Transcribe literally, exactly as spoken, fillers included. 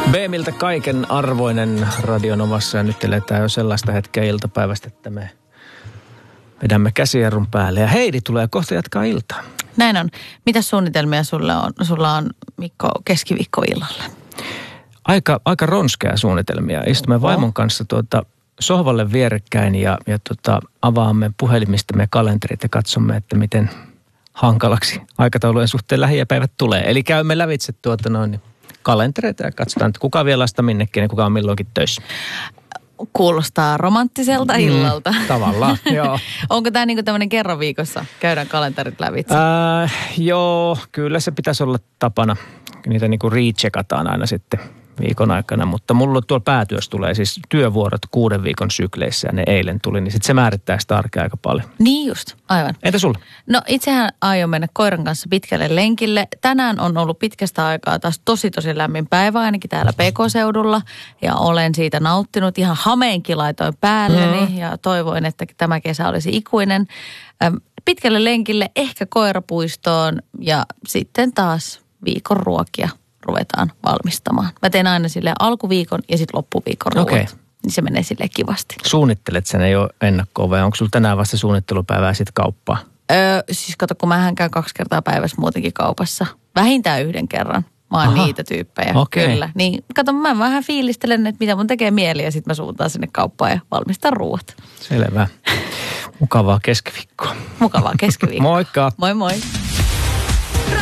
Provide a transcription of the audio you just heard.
B M Iltä kaiken arvoinen Radionovassa ja nyt eletään jo sellaista hetkeä iltapäivästä, että me vedämme käsijarrun päälle ja Heidi tulee kohta jatkaa iltaa. Näin on. Mitä suunnitelmia sulla on, sulla on Mikko keskiviikkoillalle? Aika, aika ronskeja suunnitelmia. Istumme vaimon kanssa tuota sohvalle vierekkäin ja, ja tuota, avaamme puhelimistamme kalenterit ja katsomme, että miten hankalaksi aikataulujen suhteen lähipäivät tulee. Eli käymme lävitse tuota noin kalentereita ja katsotaan, että kuka vie lasta minnekin ja kuka on milloinkin töissä. Kuulostaa romanttiselta illalta. Mm, tavallaan, joo. Onko tämä niinku tämmöinen kerran viikossa? Käydään kalenterit lävitse? Äh, joo, kyllä se pitäisi olla tapana. Niitä niinku recheckataan aina sitten viikon aikana, mutta mulla tuolla päätyössä tulee siis työvuorot kuuden viikon sykleissä ja ne eilen tuli, niin sitten se määrittää sitä arkea aika paljon. Niin just, aivan. Entä sulla? No itsehän aion mennä koiran kanssa pitkälle lenkille. Tänään on ollut pitkästä aikaa taas tosi tosi lämmin päivä ainakin täällä P K-seudulla ja olen siitä nauttinut. Ihan hameenkin laitoin päälleni mm. ja toivoin, että tämä kesä olisi ikuinen. Pitkälle lenkille, ehkä koirapuistoon ja sitten taas viikon ruokia ruvetaan valmistamaan. Mä teen aina silleen alkuviikon ja sitten loppuviikon ruoat. Okay. Niin se menee silleen kivasti. Suunnittelet sen ei ole ennakkoon vai onko sulla tänään vasta suunnittelupäivää sitten kauppaa? Öö, siis kato, kun mähän käyn kaksi kertaa päivässä muutenkin kaupassa. Vähintään yhden kerran. Mä oon Aha. niitä tyyppejä. Okay. Kyllä. Niin kato, mä vähän fiilistelen, että mitä mun tekee mieli ja sitten mä suuntaan sinne kauppaan ja valmistan ruuat. Selvä. Mukavaa keskiviikkoa. Mukavaa keskiviikkoa. Moikka. Moi moi.